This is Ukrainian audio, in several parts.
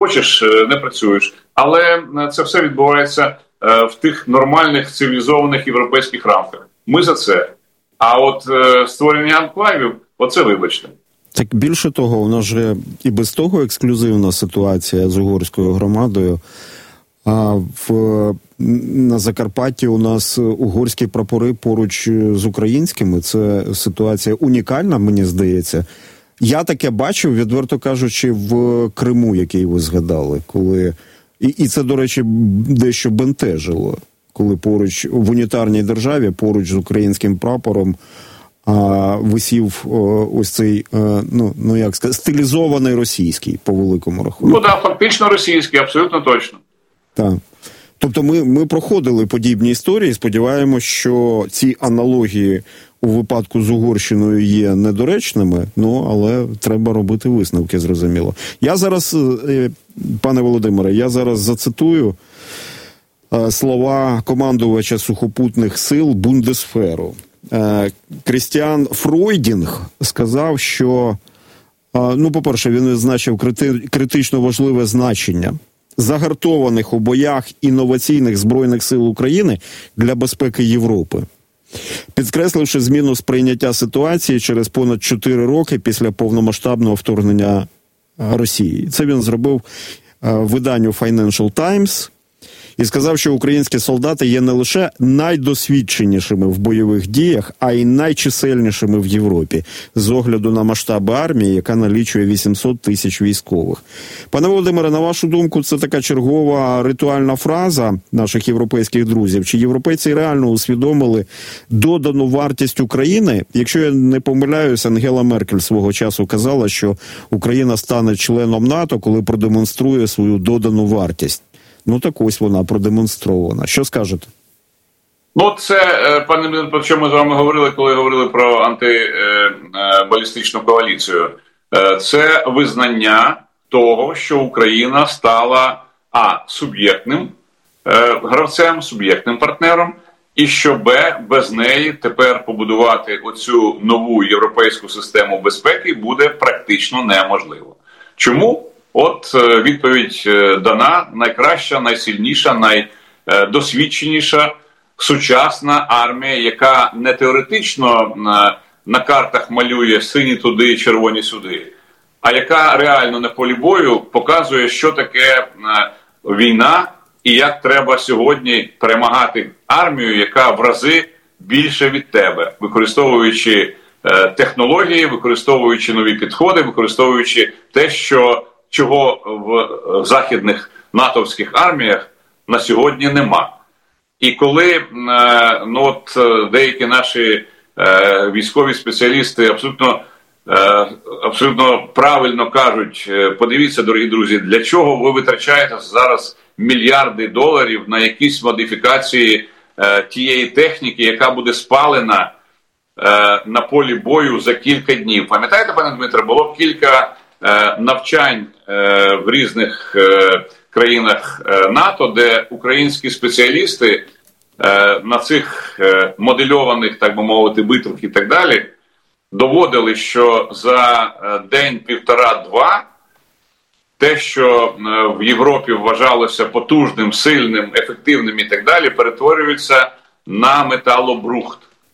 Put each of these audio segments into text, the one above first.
хочеш, не працюєш. Але це все відбувається в тих нормальних, цивілізованих європейських рамках. Ми за це. А от створення анклавів, оце вибачте. Так більше того, у нас же і без того ексклюзивна ситуація з угорською громадою. А на Закарпатті у нас угорські прапори поруч з українськими. Це ситуація унікальна, мені здається. Я таке бачив, відверто кажучи, в Криму, який ви згадали, коли... І це, до речі, дещо бентежило, коли поруч в унітарній державі, поруч з українським прапором, висів ось цей, як сказати, стилізований російський, по великому рахунку. Ну так, фактично російський, абсолютно точно. Так. Тобто ми проходили подібні історії, сподіваємось, що ці аналогії у випадку з Угорщиною є недоречними, але треба робити висновки, зрозуміло. Я зараз, пане Володимире, зацитую слова командувача сухопутних сил Бундесферу. Крістіан Фройдінг сказав, що, по-перше, він відзначив критично важливе значення загартованих у боях інноваційних Збройних сил України для безпеки Європи, підкресливши зміну сприйняття ситуації через понад 4 роки після повномасштабного вторгнення Росії. Це він зробив виданню Financial Times і сказав, що українські солдати є не лише найдосвідченішими в бойових діях, а й найчисельнішими в Європі, з огляду на масштаби армії, яка налічує 800 тисяч військових. Пане Володимире, на вашу думку, це така чергова ритуальна фраза наших європейських друзів? Чи європейці реально усвідомили додану вартість України? Якщо я не помиляюсь, Ангела Меркель свого часу казала, що Україна стане членом НАТО, коли продемонструє свою додану вартість. Так ось вона продемонстрована. Що скажете? Це, пане Мілен, про що ми з вами говорили, коли говорили про антибалістичну коаліцію. Це визнання того, що Україна стала суб'єктним гравцем, суб'єктним партнером, і що без неї тепер побудувати оцю нову європейську систему безпеки буде практично неможливо. Чому? От відповідь дана: найкраща, найсильніша, найдосвідченіша сучасна армія, яка не теоретично на картах малює сині туди, червоні сюди, а яка реально на полі бою показує, що таке війна і як треба сьогодні перемагати армію, яка в рази більше від тебе, використовуючи технології, використовуючи нові підходи, використовуючи те, чого в західних натовських арміях на сьогодні нема. І коли деякі наші військові спеціалісти абсолютно правильно кажуть: подивіться, дорогі друзі, для чого ви витрачаєте зараз мільярди доларів на якісь модифікації тієї техніки, яка буде спалена на полі бою за кілька днів. Пам'ятаєте, пане Дмитре, було кілька навчань в різних країнах НАТО, де українські спеціалісти на цих модельованих, так би мовити, битвах і так далі доводили, що за день, півтора-два те, що в Європі вважалося потужним, сильним, ефективним і так далі, перетворюється на металобрухт.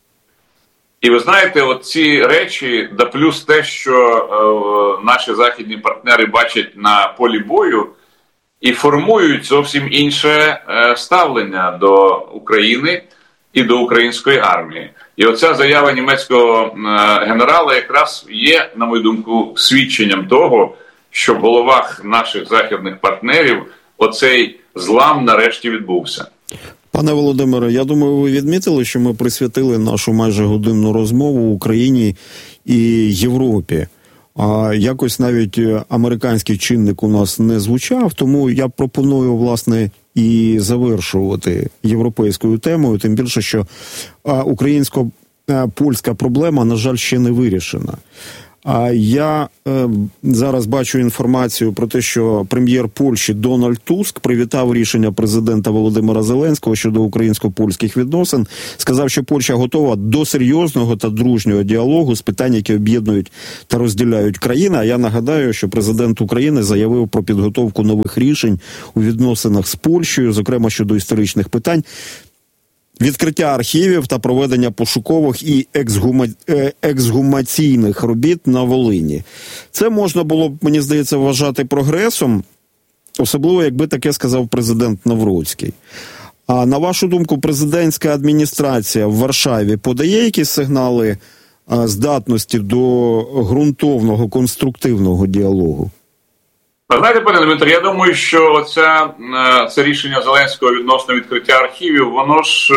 І ви знаєте, от ці речі, да плюс те, що наші західні партнери бачать на полі бою, і формують зовсім інше ставлення до України і до української армії. І оця заява німецького генерала якраз є, на мою думку, свідченням того, що в головах наших західних партнерів оцей злам нарешті відбувся. Пане Володимире, я думаю, ви відмітили, що ми присвятили нашу майже годинну розмову Україні і Європі. А якось навіть американський чинник у нас не звучав, тому я пропоную, власне, і завершувати європейською темою, тим більше, що українсько-польська проблема, на жаль, ще не вирішена. Я зараз бачу інформацію про те, що прем'єр Польщі Дональд Туск привітав рішення президента Володимира Зеленського щодо українсько-польських відносин. Сказав, що Польща готова до серйозного та дружнього діалогу з питань, які об'єднують та розділяють країни. А я нагадаю, що президент України заявив про підготовку нових рішень у відносинах з Польщею, зокрема щодо історичних питань. Відкриття архівів та проведення пошукових і ексгумаційних робіт на Волині. Це можна було б, мені здається, вважати прогресом, особливо, якби таке сказав президент Навроцький. А на вашу думку, президентська адміністрація в Варшаві подає якісь сигнали здатності до ґрунтовного, конструктивного діалогу? Знаєте, пане Дмитро, я думаю, що це рішення Зеленського відносно відкриття архівів, воно ж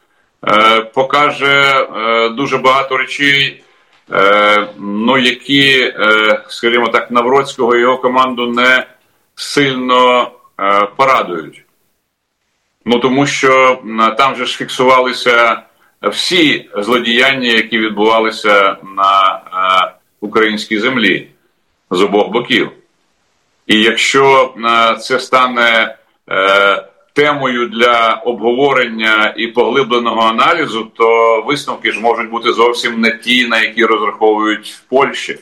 покаже дуже багато речей, які, скажімо так, Навроцького і його команду не сильно порадують. Тому що там же ж фіксувалися всі злодіяння, які відбувалися на українській землі з обох боків. І якщо це стане темою для обговорення і поглибленого аналізу, то висновки ж можуть бути зовсім не ті, на які розраховують в Польщі.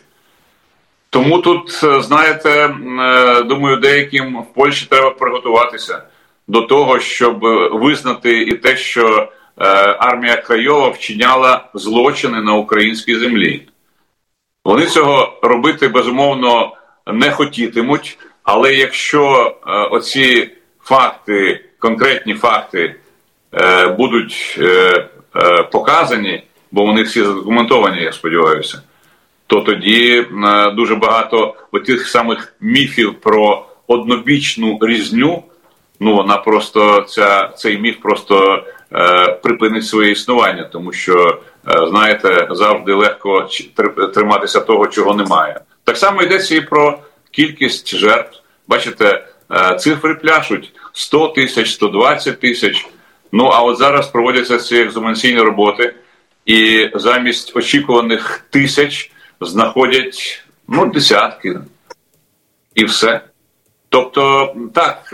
Тому тут, знаєте, думаю, деяким в Польщі треба приготуватися до того, щоб визнати і те, що армія Крайова вчиняла злочини на українській землі. Вони цього робити, безумовно, не хотітимуть, але якщо оці факти, конкретні факти будуть показані, бо вони всі задокументовані, я сподіваюся, то тоді дуже багато тих самих міфів про однобічну різню, вона просто, цей міф просто припинить своє існування, тому що, знаєте, завжди легко триматися того, чого немає. Так само йдеться і про кількість жертв. Бачите, цифри пляшуть 100 тисяч, 120 тисяч. А от зараз проводяться ці ексгумаційні роботи, і замість очікуваних тисяч знаходять, десятки. І все. Тобто, так,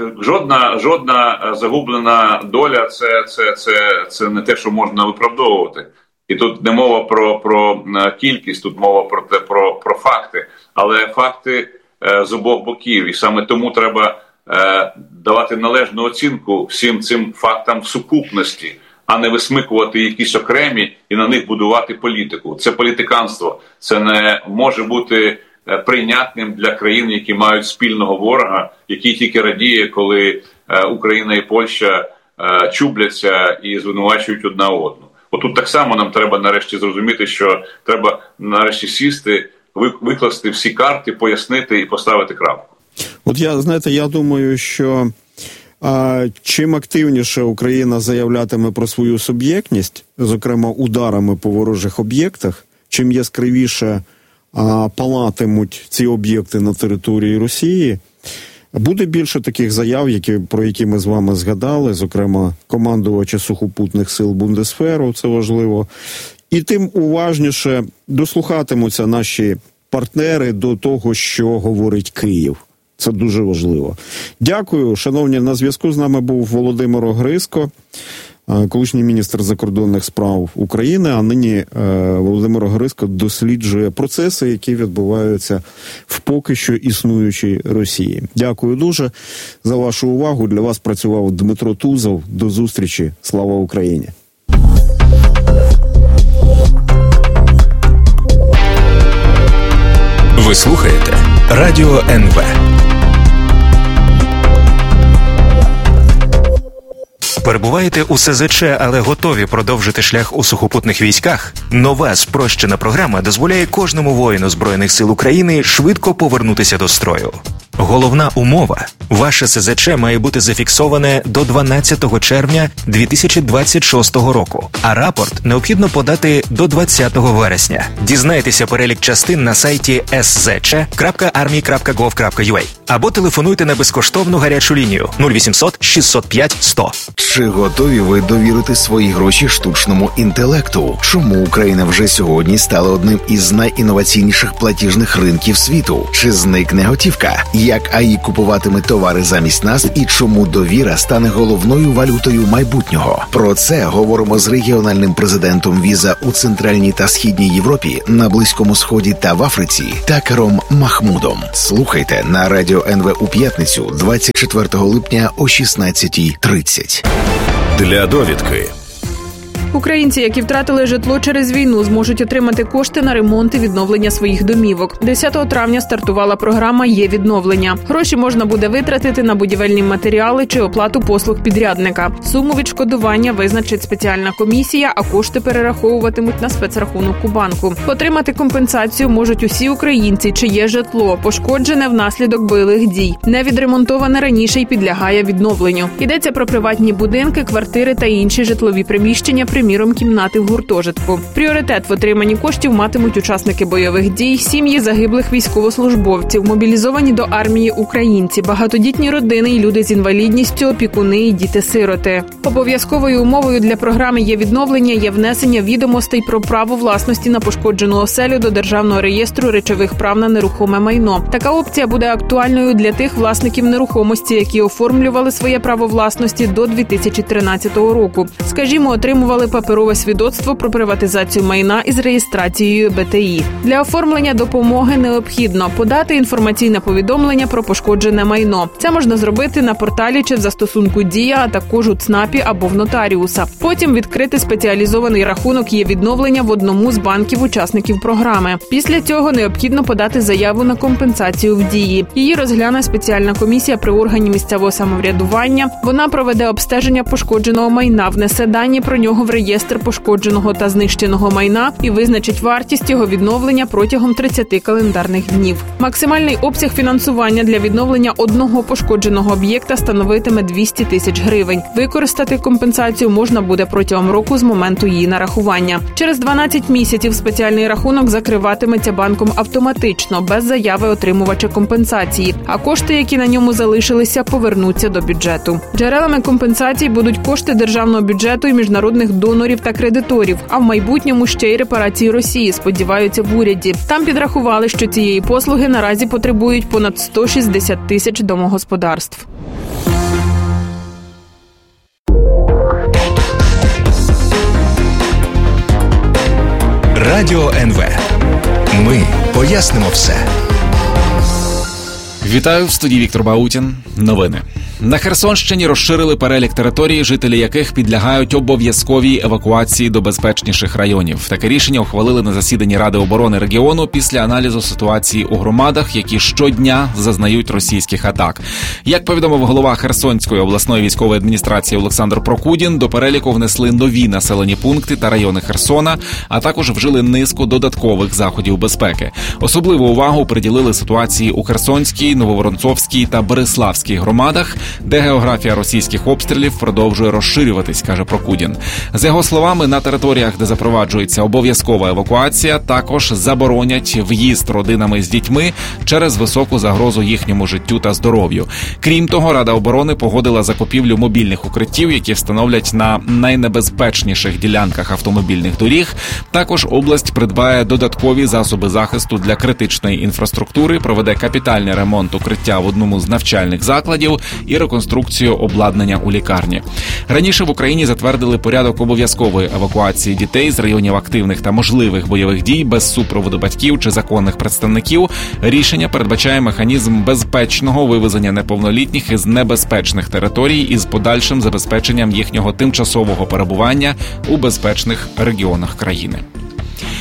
жодна загублена доля це не те, що можна виправдовувати. І тут не мова про кількість, тут мова про факти. Але факти з обох боків. І саме тому треба давати належну оцінку всім цим фактам в сукупності, а не висмикувати якісь окремі і на них будувати політику. Це політиканство. Це не може бути прийнятним для країн, які мають спільного ворога, який тільки радіє, коли Україна і Польща чубляться і звинувачують одна одну. Отут так само нам треба нарешті зрозуміти, що треба нарешті сісти, викласти всі карти, пояснити і поставити крапку. От я думаю, що чим активніше Україна заявлятиме про свою суб'єктність, зокрема ударами по ворожих об'єктах, чим яскравіше палатимуть ці об'єкти на території Росії, буде більше таких заяв, про які ми з вами згадали, зокрема командувача сухопутних сил Бундесферу, це важливо, і тим уважніше дослухатимуться наші партнери до того, що говорить Київ. Це дуже важливо. Дякую, шановні. На зв'язку з нами був Володимир Огризко, колишній міністр закордонних справ України, а нині Володимир Огризко досліджує процеси, які відбуваються в поки що існуючій Росії. Дякую дуже за вашу увагу. Для вас працював Дмитро Тузов. До зустрічі. Слава Україні! Ви слухаєте Радіо НВ. Перебуваєте у СЗЧ, але готові продовжити шлях у сухопутних військах? Нова спрощена програма дозволяє кожному воїну Збройних сил України швидко повернутися до строю. Головна умова – Ваше СЗЧ має бути зафіксоване до 12 червня 2026 року, а рапорт необхідно подати до 20 вересня. Дізнайтеся перелік частин на сайті szc.army.gov.ua або телефонуйте на безкоштовну гарячу лінію 0800 605 100. Чи готові ви довірити свої гроші штучному інтелекту? Чому Україна вже сьогодні стала одним із найінноваційніших платіжних ринків світу? Чи зникне готівка? Як АІ купуватиме товари замість нас і чому довіра стане головною валютою майбутнього? Про це говоримо з регіональним президентом Віза у Центральній та Східній Європі, на Близькому Сході та в Африці Такером Махмудом. Слухайте на Радіо НВ у п'ятницю 24 липня о 16:30. Для довідки. Українці, які втратили житло через війну, зможуть отримати кошти на ремонт і відновлення своїх домівок. 10 травня стартувала програма «Є відновлення». Гроші можна буде витратити на будівельні матеріали чи оплату послуг підрядника. Суму відшкодування визначить спеціальна комісія, а кошти перераховуватимуть на спецрахунок у банку. Отримати компенсацію можуть усі українці, чиє житло пошкоджене внаслідок бойових дій, не відремонтоване раніше й підлягає відновленню. Йдеться про приватні будинки, квартири та інші житлові приміщення, приміром, кімнати в гуртожитку. Пріоритет в отриманні коштів матимуть учасники бойових дій, сім'ї загиблих військовослужбовців, мобілізовані до армії українці, багатодітні родини і люди з інвалідністю, опікуни і діти-сироти. Обов'язковою умовою для програми «Є відновлення» є внесення відомостей про право власності на пошкоджену оселю до Державного реєстру речових прав на нерухоме майно. Така опція буде актуальною для тих власників нерухомості, які оформлювали своє право власності до 2013 року. Скажімо, отримували паперове свідоцтво про приватизацію майна із реєстрацією БТІ. Для оформлення допомоги необхідно подати інформаційне повідомлення про пошкоджене майно. Це можна зробити на порталі чи в застосунку «Дія», а також у ЦНАПі або в нотаріуса. Потім відкрити спеціалізований рахунок «Є відновлення» в одному з банків-учасників програми. Після цього необхідно подати заяву на компенсацію в Дії. Її розгляне спеціальна комісія при органі місцевого самоврядування. Вона проведе обстеження пошкодженого майна, внесе дані про нього в реєстр пошкодженого та знищеного майна і визначить вартість його відновлення протягом 30 календарних днів. Максимальний обсяг фінансування для відновлення одного пошкодженого об'єкта становитиме 200 тисяч гривень. Використати компенсацію можна буде протягом року з моменту її нарахування. Через 12 місяців спеціальний рахунок закриватиметься банком автоматично, без заяви отримувача компенсації, а кошти, які на ньому залишилися, повернуться до бюджету. Джерелами компенсацій будуть кошти державного бюджету і міжнародних донорів та кредиторів, а в майбутньому ще й репарації Росії, сподіваються в уряді. Там підрахували, що цієї послуги наразі потребують понад 160 тисяч домогосподарств. Радіо НВ. Ми пояснимо все. Вітаю, в студії Віктор Баутін. Новини. На Херсонщині розширили перелік територій, жителі яких підлягають обов'язковій евакуації до безпечніших районів. Таке рішення ухвалили на засіданні Ради оборони регіону після аналізу ситуації у громадах, які щодня зазнають російських атак. Як повідомив голова Херсонської обласної військової адміністрації Олександр Прокудін, до переліку внесли нові населені пункти та райони Херсона, а також вжили низку додаткових заходів безпеки. Особливу увагу приділили ситуації у Херсонській, Нововоронцовській та Бериславській громадах, де географія російських обстрілів продовжує розширюватись, каже Прокудін. За його словами, на територіях, де запроваджується обов'язкова евакуація, також заборонять в'їзд родинами з дітьми через високу загрозу їхньому життю та здоров'ю. Крім того, Рада оборони погодила закупівлю мобільних укриттів, які встановлять на найнебезпечніших ділянках автомобільних доріг. Також область придбає додаткові засоби захисту для критичної інфраструктури, проведе капітальний ремонт укриття в одному з навчальних закладів і реконструкцію обладнання у лікарні. Раніше в Україні затвердили порядок обов'язкової евакуації дітей з районів активних та можливих бойових дій без супроводу батьків чи законних представників. Рішення передбачає механізм безпечного вивезення неповнолітніх із небезпечних територій із подальшим забезпеченням їхнього тимчасового перебування у безпечних регіонах країни.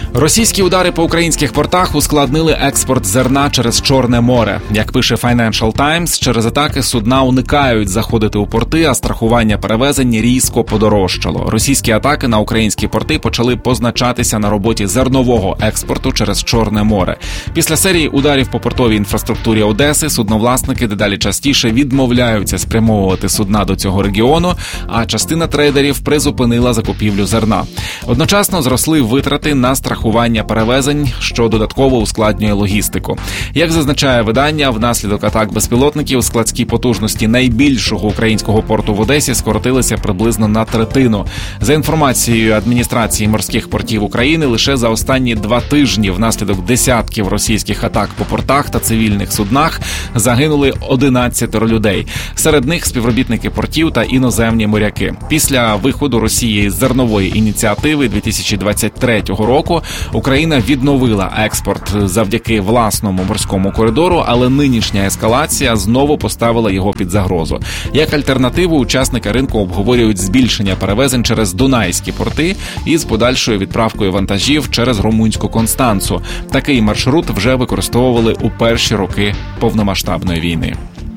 Російські удари по українських портах ускладнили експорт зерна через Чорне море. Як пише Financial Times, через атаки судна уникають заходити у порти, а страхування перевезень різко подорожчало. Російські атаки на українські порти почали позначатися на роботі зернового експорту через Чорне море. Після серії ударів по портовій інфраструктурі Одеси судновласники дедалі частіше відмовляються спрямовувати судна до цього регіону, а частина трейдерів призупинила закупівлю зерна. Одночасно зросли витрати на страхування перевезень, що додатково ускладнює логістику. Як зазначає видання, внаслідок атак безпілотників складські потужності найбільшого українського порту в Одесі скоротилися приблизно на третину. За інформацією адміністрації морських портів України, лише за останні 2 тижні внаслідок десятків російських атак по портах та цивільних суднах загинули 11 людей. Серед них співробітники портів та іноземні моряки. Після виходу Росії з зернової ініціативи 2023 року Україна відновила експорт завдяки власному морському коридору, але нинішня ескалація знову поставила його під загрозу. Як альтернативу, учасники ринку обговорюють збільшення перевезень через дунайські порти із подальшою відправкою вантажів через румунську Констанцу. Такий маршрут вже використовували у перші роки повномасштабної війни.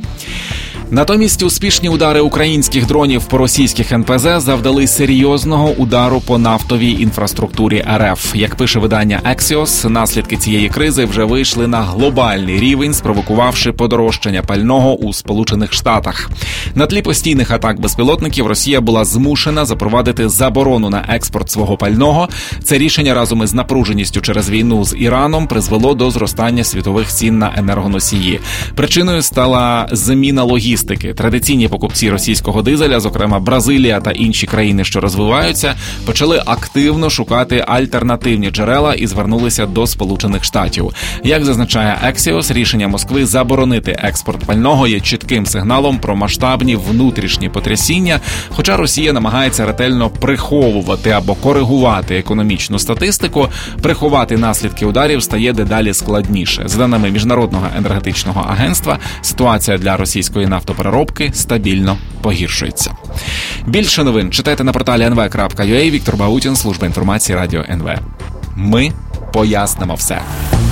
Натомість успішні удари українських дронів по російських НПЗ завдали серйозного удару по нафтовій інфраструктурі РФ. Як пише видання Axios, наслідки цієї кризи вже вийшли на глобальний рівень, спровокувавши подорожчання пального у Сполучених Штатах. На тлі постійних атак безпілотників Росія була змушена запровадити заборону на експорт свого пального. Це рішення разом із напруженістю через війну з Іраном призвело до зростання світових цін на енергоносії. Причиною стала заміна логістики. Традиційні покупці російського дизеля, зокрема Бразилія та інші країни, що розвиваються, почали активно шукати альтернативні джерела і звернулися до Сполучених Штатів. Як зазначає Axios, рішення Москви заборонити експорт пального є чітким сигналом про масштабні внутрішні потрясіння, хоча Росія намагається ретельно приховувати або коригувати економічну статистику, приховати наслідки ударів стає дедалі складніше. За даними Міжнародного енергетичного агентства, ситуація для російської нафтопереробки стабільно погіршується. Більше новин читайте на порталі nv.ua. Віктор Баутін, служба інформації Радіо НВ. Ми пояснимо все.